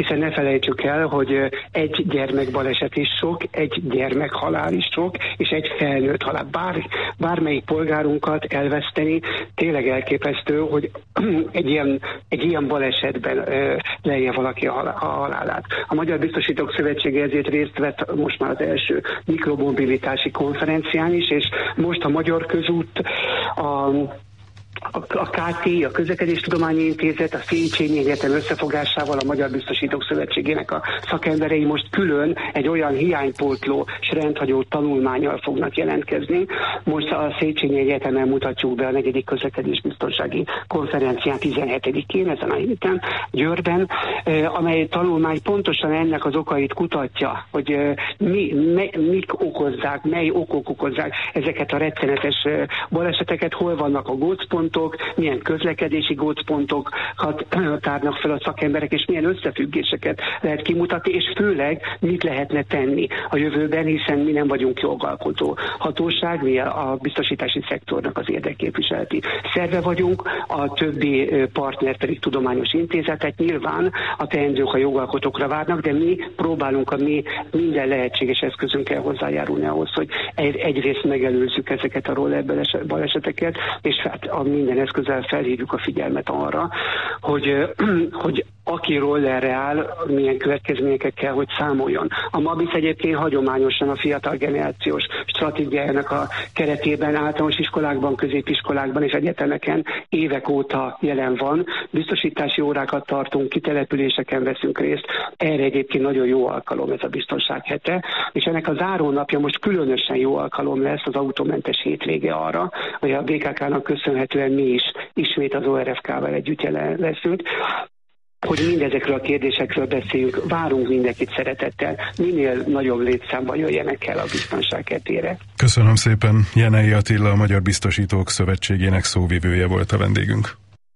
hiszen ne felejtsük el, hogy egy gyermekbaleset is sok, egy gyermekhalál is sok, és egy felnőtt halál. Bármelyik polgárunkat elveszteni tényleg elképesztő, hogy egy ilyen balesetben lejje valaki a halálát. A Magyar Biztosítók Szövetsége ezért részt vett most már az első mikromobilitási konferencián is, és most a Magyar Közút, a KT, a Közlekedéstudományi Intézet, a Széchenyi Egyetem összefogásával a Magyar Biztosítók Szövetségének a szakemberei most külön egy olyan hiánypótló és rendhagyó tanulmánnyal fognak jelentkezni. Most a Széchenyi Egyetemen mutatjuk be a 4. közlekedésbiztonsági konferencián 17-én, ezen a héten Győrben, amely tanulmány pontosan ennek az okait kutatja, hogy mik okozzák, mely okok okozzák ezeket a rettenetes baleseteket, hol vannak a gócpontok, milyen közlekedési gócpontokat tárnak fel a szakemberek, és milyen összefüggéseket lehet kimutatni, és főleg mit lehetne tenni a jövőben, hiszen mi nem vagyunk jogalkotó hatóság, mi a biztosítási szektornak az érdekképviseleti szerve vagyunk, a többi partner pedig tudományos intézetek. Nyilván a teendők a jogalkotókra várnak, de mi próbálunk a mi minden lehetséges eszközünkkel hozzájárulni ahhoz, hogy egyrészt megelőzzük ezeket a roller baleseteket, és hát a minden eszközzel felhívjuk a figyelmet arra, hogy aki rollerre áll, milyen következményekkel kell, hogy számoljon. A MABISZ egyébként hagyományosan a fiatal generációs stratégiájának a keretében általános iskolákban, középiskolákban és egyetemeken évek óta jelen van. Biztosítási órákat tartunk, kitelepüléseken veszünk részt. Erre egyébként nagyon jó alkalom ez a biztonság hete, és ennek a zárónapja most különösen jó alkalom lesz, az autómentes hétvége arra, hogy a BKK-nak köszönhetően mi is ismét az ORFK-val együtt jelen leszünk, hogy mindezekről a kérdésekről beszéljünk, várunk mindenkit szeretettel, minél nagyobb létszámban jöjjenek el a biztonság hetére. Köszönöm szépen, Jenei Attila, a Magyar Biztosítók Szövetségének szóvivője volt a vendégünk.